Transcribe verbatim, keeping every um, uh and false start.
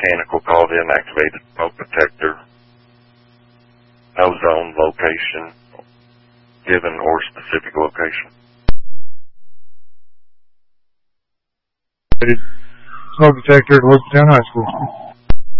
mechanical called in, activated smoke detector. No zone, location given, or specific location. Smoke detector at Elizabethtown High School.